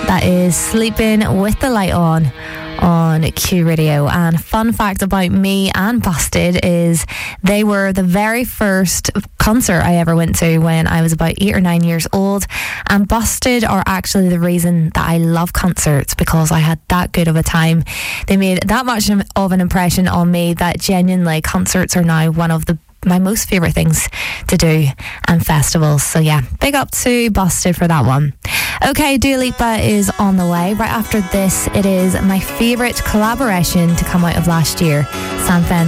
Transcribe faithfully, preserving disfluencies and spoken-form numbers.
That is Sleeping with the Light On on Q Radio. And fun fact about me and Busted is they were the very first concert I ever went to when I was about eight or nine years old, and Busted are actually the reason that I love concerts, because I had that good of a time. They made that much of an impression on me that genuinely concerts are now one of the my most favourite things to do, and festivals. So yeah, big up to Busted for that one. Okay, Dua Lipa is on the way. Right after this, it is my favourite collaboration to come out of last year, Sam Fender